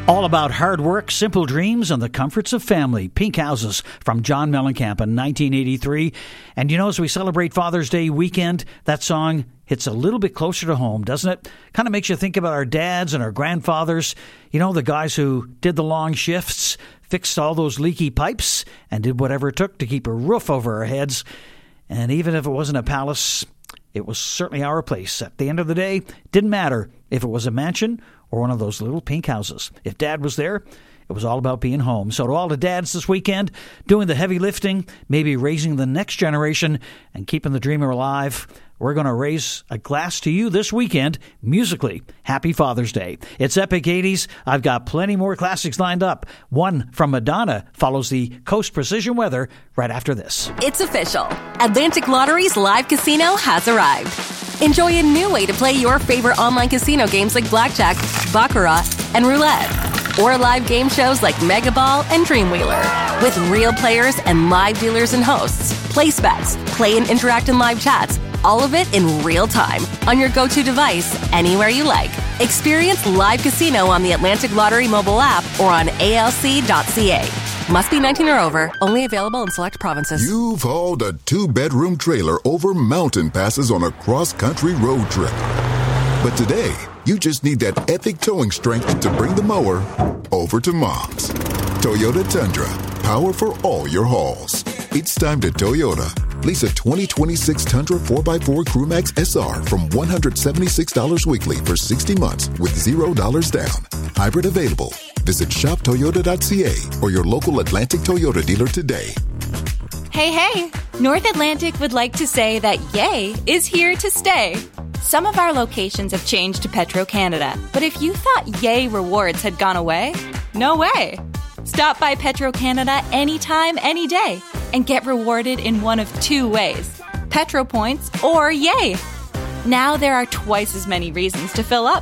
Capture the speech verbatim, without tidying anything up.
All about hard work, simple dreams, and the comforts of family. Pink Houses from John Mellencamp in nineteen eighty-three. And you know, as we celebrate Father's Day weekend, that song hits a little bit closer to home, doesn't it? Kind of makes you think about our dads and our grandfathers. You know, the guys who did the long shifts, fixed all those leaky pipes, and did whatever it took to keep a roof over our heads. And even if it wasn't a palace, it was certainly our place. At the end of the day, it didn't matter if it was a mansion or one of those little pink houses. If Dad was there, it was all about being home. So to all the dads this weekend, doing the heavy lifting, maybe raising the next generation and keeping the dreamer alive, we're going to raise a glass to you this weekend, musically. Happy Father's Day. It's Epic eighties. I've got plenty more classics lined up. One from Madonna follows the Coast Precision Weather right after this. It's official. Atlantic Lottery's live casino has arrived. Enjoy a new way to play your favorite online casino games like Blackjack, Baccarat, and Roulette. Or live game shows like Mega Ball and Dreamwheeler. With real players and live dealers and hosts. Place bets, play and interact in live chats. All of it in real time on your go-to device, anywhere you like. Experience live casino on the Atlantic Lottery mobile app or on A L C dot C A. Must be nineteen or over. Only available in select provinces. You've hauled a two-bedroom trailer over mountain passes on a cross-country road trip. But today, you just need that epic towing strength to bring the mower over to Mom's. Toyota Tundra. Power for all your hauls. It's time to Toyota. Lease a twenty twenty-six Tundra four by four Crewmax S R from one hundred seventy-six dollars weekly for sixty months with zero dollars down. Hybrid available. Visit shop toyota dot c a or your local Atlantic Toyota dealer today. Hey, hey! North Atlantic would like to say that Yay is here to stay. Some of our locations have changed to Petro-Canada, but if you thought Yay rewards had gone away, no way! Stop by Petro-Canada anytime, any day, and get rewarded in one of two ways, Petro Points or Yay. Now there are twice as many reasons to fill up.